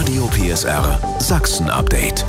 Radio PSR Sachsen-Update.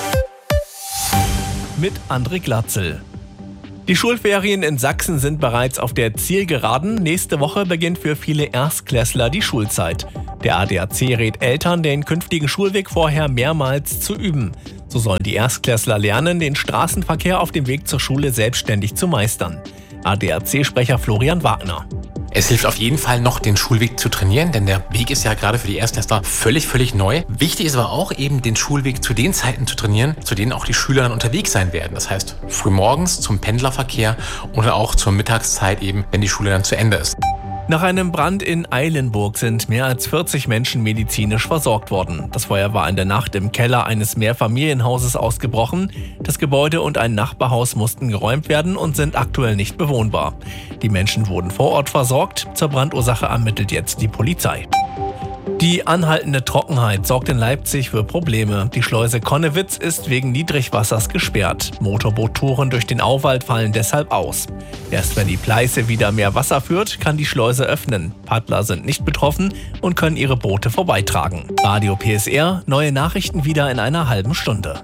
Mit André Glatzel. Die Schulferien in Sachsen sind bereits auf der Zielgeraden. Nächste Woche beginnt für viele Erstklässler die Schulzeit. Der ADAC rät Eltern, den künftigen Schulweg vorher mehrmals zu üben. So sollen die Erstklässler lernen, den Straßenverkehr auf dem Weg zur Schule selbstständig zu meistern. ADAC-Sprecher Florian Wagner. Es hilft auf jeden Fall noch, den Schulweg zu trainieren, denn der Weg ist ja gerade für die Erstklässler völlig neu. Wichtig ist aber auch eben, den Schulweg zu den Zeiten zu trainieren, zu denen auch die Schüler dann unterwegs sein werden. Das heißt, frühmorgens zum Pendlerverkehr oder auch zur Mittagszeit eben, wenn die Schule dann zu Ende ist. Nach einem Brand in Eilenburg sind mehr als 40 Menschen medizinisch versorgt worden. Das Feuer war in der Nacht im Keller eines Mehrfamilienhauses ausgebrochen. Das Gebäude und ein Nachbarhaus mussten geräumt werden und sind aktuell nicht bewohnbar. Die Menschen wurden vor Ort versorgt. Zur Brandursache ermittelt jetzt die Polizei. Die anhaltende Trockenheit sorgt in Leipzig für Probleme. Die Schleuse Connewitz ist wegen Niedrigwassers gesperrt. Motorboottouren durch den Auwald fallen deshalb aus. Erst wenn die Pleiße wieder mehr Wasser führt, kann die Schleuse öffnen. Paddler sind nicht betroffen und können ihre Boote vorbeitragen. Radio PSR, neue Nachrichten wieder in einer halben Stunde.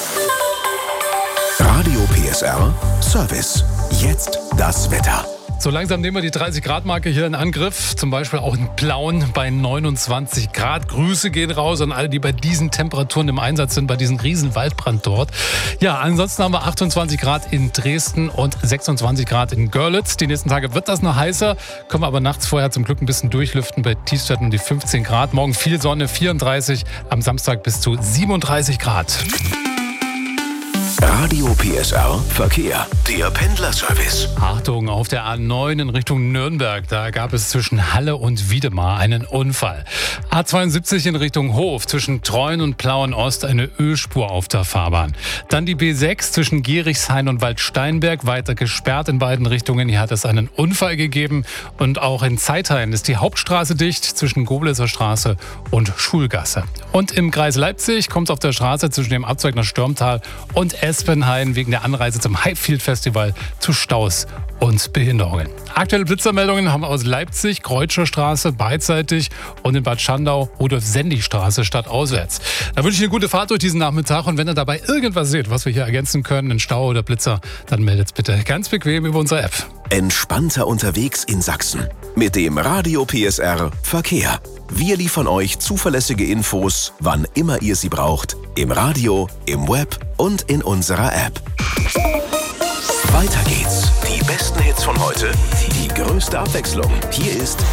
Radio PSR Service. Jetzt das Wetter. So langsam nehmen wir die 30-Grad-Marke hier in Angriff. Zum Beispiel auch in Plauen bei 29 Grad. Grüße gehen raus an alle, die bei diesen Temperaturen im Einsatz sind, bei diesem riesen Waldbrand dort. Ja, ansonsten haben wir 28 Grad in Dresden und 26 Grad in Görlitz. Die nächsten Tage wird das noch heißer. Können wir aber nachts vorher zum Glück ein bisschen durchlüften. Bei Tiefstädten um die 15 Grad. Morgen viel Sonne, 34. Am Samstag bis zu 37 Grad. Radio PSR Verkehr, der Pendlerservice. Achtung, auf der A9 in Richtung Nürnberg, da gab es zwischen Halle und Wiedemar einen Unfall. A72 in Richtung Hof, zwischen Treuen und Plauen-Ost eine Ölspur auf der Fahrbahn. Dann die B6 zwischen Gierichshain und Waldsteinberg, weiter gesperrt in beiden Richtungen. Hier hat es einen Unfall gegeben. Und auch in Zeithain ist die Hauptstraße dicht zwischen Goblitzer Straße und Schulgasse. Und im Kreis Leipzig kommt es auf der Straße zwischen dem Abzweig nach Stürmtal und Espenhain wegen der Anreise zum Highfield Festival zu Staus und Behinderungen. Aktuelle Blitzermeldungen haben wir aus Leipzig, Kreutscher Straße beidseitig und in Bad Schandau Rudolf-Sendig-Straße stadtauswärts. Da wünsche ich eine gute Fahrt durch diesen Nachmittag und wenn ihr dabei irgendwas seht, was wir hier ergänzen können, einen Stau oder Blitzer, dann meldet es bitte ganz bequem über unsere App. Entspannter unterwegs in Sachsen. Mit dem Radio PSR Verkehr. Wir liefern euch zuverlässige Infos, wann immer ihr sie braucht. Im Radio, im Web und in unserer App. Weiter geht's. Die besten Hits von heute, die größte Abwechslung. Hier ist